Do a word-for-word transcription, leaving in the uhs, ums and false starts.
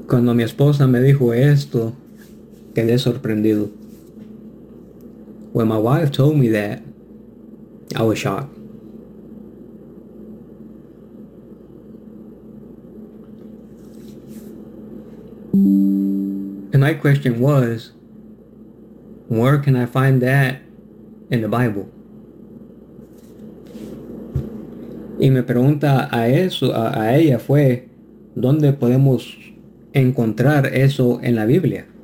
Cuando mi esposa me dijo esto, quedé sorprendido. When my wife told me that, I was shocked. And my question was, where can I find that in the Bible? Y mi pregunta a eso, a, a ella fue, ¿dónde podemos encontrar eso en la Biblia?